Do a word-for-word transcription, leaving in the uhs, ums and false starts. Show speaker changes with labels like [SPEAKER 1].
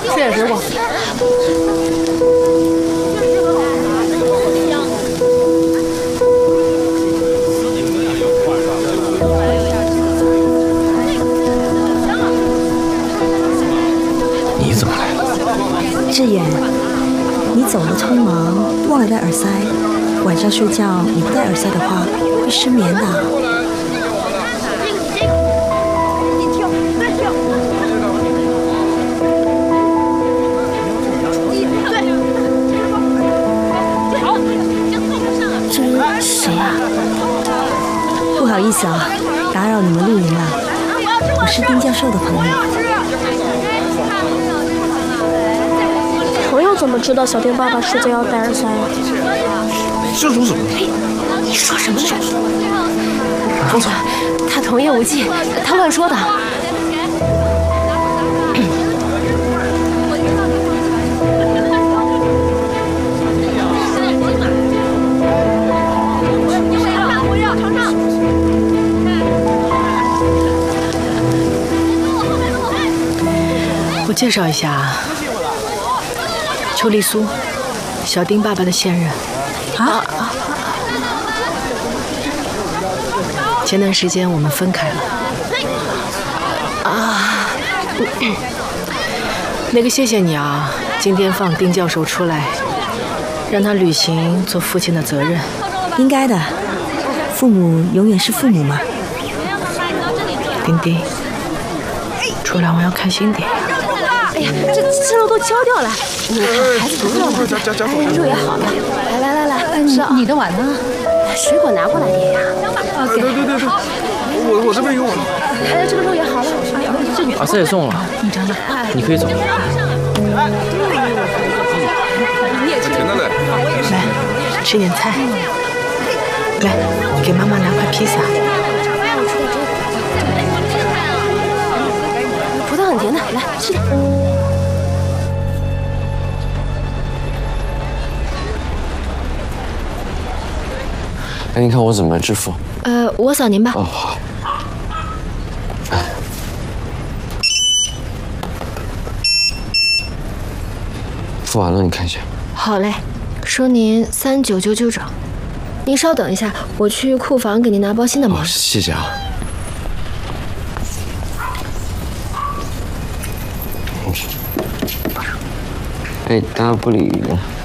[SPEAKER 1] 吃点水果。
[SPEAKER 2] 你怎么来了？
[SPEAKER 3] 志远，你走的匆忙，忘了戴耳塞。晚上睡觉你不戴耳塞的话，会失眠的。 谁呀、啊？不好意思啊，打扰你们露营了。我是丁教授的朋友。
[SPEAKER 4] 朋友怎么知道小丁爸爸睡觉要戴耳塞呀？
[SPEAKER 2] 这如怎么？
[SPEAKER 1] 你说什么呢？公子，他童言无忌，他乱说的。
[SPEAKER 5] 我介绍一下，邱丽苏，小丁爸爸的现任。啊！前段时间我们分开了。啊！那个，谢谢你啊，今天放丁教授出来，让他履行做父亲的责任。
[SPEAKER 3] 应该的，父母永远是父母嘛。
[SPEAKER 5] 丁丁，出来玩要开心点呀。
[SPEAKER 1] 哎呀，这这肉都焦掉了，你看孩子多热闹，哎，肉也好了，来来来来，吃啊！
[SPEAKER 6] 你的碗呢？
[SPEAKER 1] 水果拿过来点呀。
[SPEAKER 2] 对对对对，我我这边有碗。
[SPEAKER 1] 哎，这个肉也好了，
[SPEAKER 6] 这里
[SPEAKER 2] 耳塞也送了，
[SPEAKER 6] 你尝尝，
[SPEAKER 2] 你可以走。
[SPEAKER 1] 你也吃。
[SPEAKER 2] 甜的嘞。
[SPEAKER 5] 来，吃点菜。来，给妈妈拿块披萨。
[SPEAKER 1] 葡萄很甜的，来吃点。
[SPEAKER 7] 哎，你看我怎么支付？
[SPEAKER 1] 呃，我扫您吧。
[SPEAKER 7] 哦，好。哎，付完了，你看一下。
[SPEAKER 1] 好嘞，收您三九九九整。您稍等一下，我去库房给您拿包新的毛。
[SPEAKER 7] 哦，谢谢啊。哎，大家不理。